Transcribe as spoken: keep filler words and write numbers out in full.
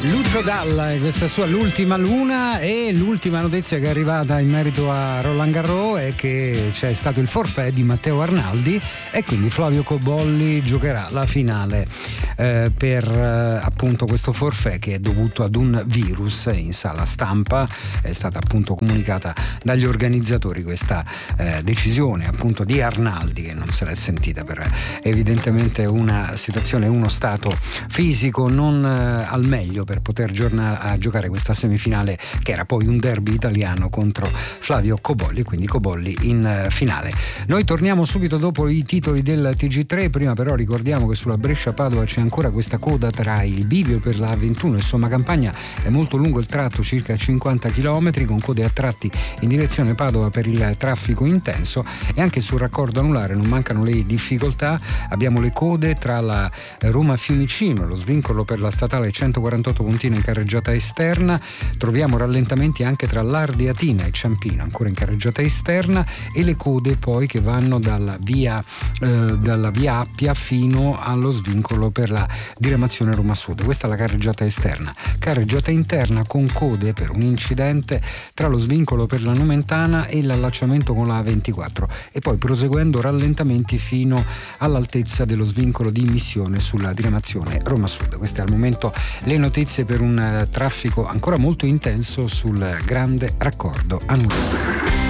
Lucio Dalla e questa sua L'ultima luna. E l'ultima notizia che è arrivata in merito a Roland Garros è che c'è stato il forfait di Matteo Arnaldi e quindi Flavio Cobolli giocherà la finale eh, per eh, appunto questo forfait che è dovuto ad un virus. In sala stampa è stata appunto comunicata dagli organizzatori questa eh, decisione appunto di Arnaldi, che non se l'è sentita per evidentemente una situazione, uno stato fisico non eh, al meglio per poter giorna- a giocare questa semifinale, che era poi un derby italiano contro Flavio Cobolli, quindi Cobolli in uh, finale. Noi torniamo subito dopo i titoli del T G tre, prima però ricordiamo che sulla Brescia-Padova c'è ancora questa coda tra il bivio per la A ventuno e Somma Campagna. È molto lungo il tratto, circa cinquanta chilometri, con code a tratti in direzione Padova per il traffico intenso, e anche sul raccordo anulare non mancano le difficoltà. Abbiamo le code tra la Roma Fiumicino, lo svincolo per la statale centoquarantotto Pontina in carreggiata esterna. Troviamo rallentamenti anche tra L'Ardeatina e Ciampino, ancora in carreggiata esterna, e le code poi che vanno dalla via eh, dalla via Appia fino allo svincolo per la diramazione Roma Sud. Questa è la carreggiata esterna. Carreggiata interna con code per un incidente tra lo svincolo per la Nomentana e l'allacciamento con la A ventiquattro, e poi proseguendo rallentamenti fino all'altezza dello svincolo di Missione sulla diramazione Roma Sud. Queste al momento le notizie per un traffico ancora molto intenso sul grande raccordo anulare.